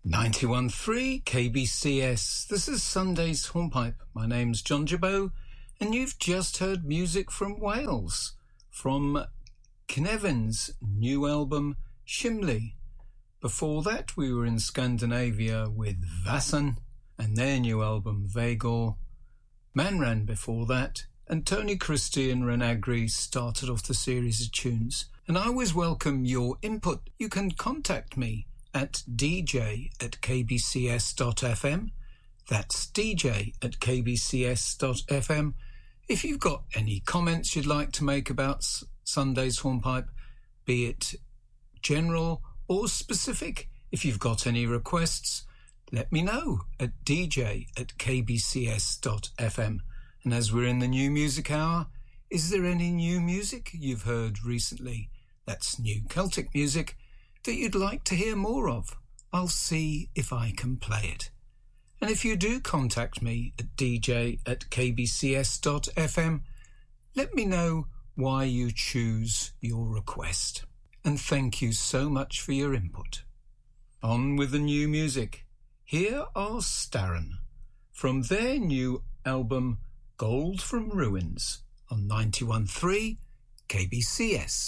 91.3 KBCS. This is Sunday's Hornpipe. My name's John Jabot, and you've just heard music from Wales, from Cynefin's new album, Shimley. Before that, we were in Scandinavia with Vassan and their new album, Vagor. Manran before that, and Tony Christie and Renagri started off the series of tunes. And I always welcome your input. You can contact me at dj@kbcs.fm. That's dj@kbcs.fm. If you've got any comments you'd like to make about Sunday's Hornpipe, be it general or specific, if you've got any requests, let me know at dj@kbcs.fm. And as we're in the new music hour, is there any new music you've heard recently, that's new Celtic music, that you'd like to hear more of? I'll see if I can play it. And if you do contact me at dj@kbcs.fm, let me know why you choose your request. And thank you so much for your input. On with the new music. Here are Starren from their new album Gold from Ruins on 91.3 KBCS.